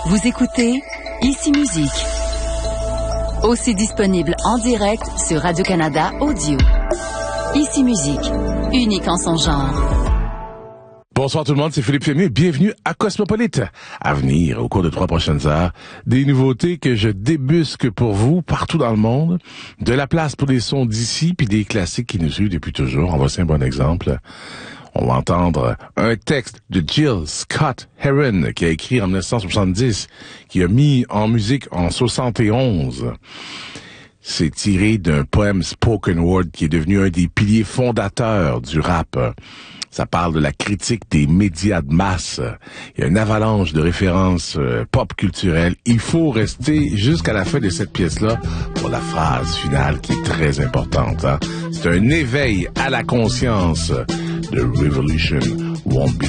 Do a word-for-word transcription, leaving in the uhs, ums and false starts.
Vous écoutez Ici Musique. Aussi disponible en direct sur Radio-Canada Audio. Ici Musique, unique en son genre. Bonsoir tout le monde, c'est Philippe Fémieux. Bienvenue à Cosmopolite. À venir, au cours de trois prochaines heures, des nouveautés que je débusque pour vous partout dans le monde. De la place pour des sons d'ici, puis des classiques qui nous suivent depuis toujours. En voici un bon exemple. On va entendre un texte de Jill Scott Heron, qui a écrit en dix-neuf cent soixante-dix, qui a mis en musique en soixante et onze. C'est tiré d'un poème spoken word qui est devenu un des piliers fondateurs du rap. Ça parle de la critique des médias de masse. Il y a une avalanche de références euh, pop culturelles. Il faut rester jusqu'à la fin de cette pièce-là pour la phrase finale qui est très importante. Hein? C'est un éveil à la conscience. The revolution won't be